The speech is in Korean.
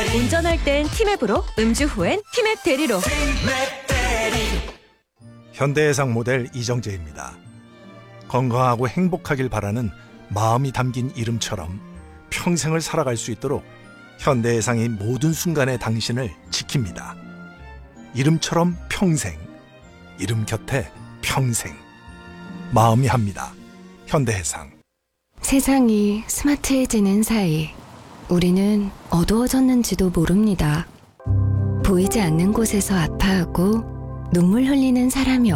운전할 땐 티맵으로, 음주 후엔 티맵 대리로. 현대해상 모델 이정재입니다. 건강하고 행복하길 바라는 마음이 담긴 이름처럼 평생을 살아갈 수 있도록 현대해상이 모든 순간에 당신을 지킵니다. 이름처럼 평생, 이름 곁에 평생. 마음이 합니다. 현대해상. 세상이 스마트해지는 사이 우리는 어두워졌는지도 모릅니다. 보이지 않는 곳에서 아파하고 눈물 흘리는 사람이